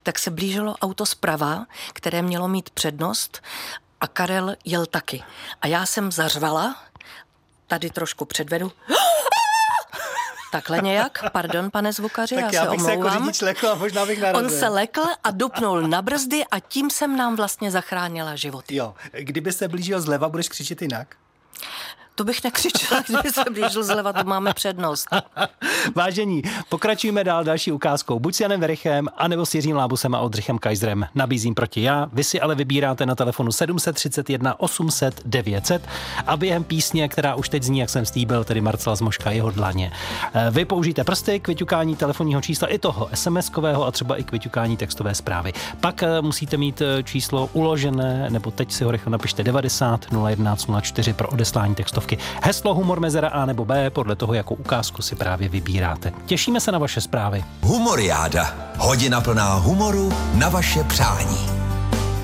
tak se blížilo auto zprava, které mělo mít přednost a Karel jel taky. A já jsem zařvala, tady trošku předvedu, takhle nějak, pardon, pane zvukaři, tak já se bych se jako omlouvám. řidič lekl a možná bych narazil. On se lekl a dupnul na brzdy a tím jsem nám vlastně zachránila život. Jo, kdyby se blížil zleva, budeš křičet jinak? To bych nekřičela, kdyby se blížil zleva, to máme přednost. Vážení, pokračujeme dál další ukázkou. Buď s Janem Verichem, anebo s Jiřím Lábusem a Oldřichem Kaiserem. Nabízím proti já. Vy si ale vybíráte na telefonu 731 800 900 a během písně, která už teď zní, jak jsem slíbil, tedy Marcela Zmoška, jeho dlaně. Vy použijte prsty k vyťukání telefonního čísla i toho SMS-kového a třeba i k vyťukání textové zprávy. Pak musíte mít číslo uložené, nebo teď si ho rychle napište 90 011 04 pro odeslání textovky. Heslo humor mezera A nebo B, podle toho, jakou ukázku si právě vybíráte. Těšíme se na vaše zprávy. Humoriáda. Hodina plná humoru na vaše přání.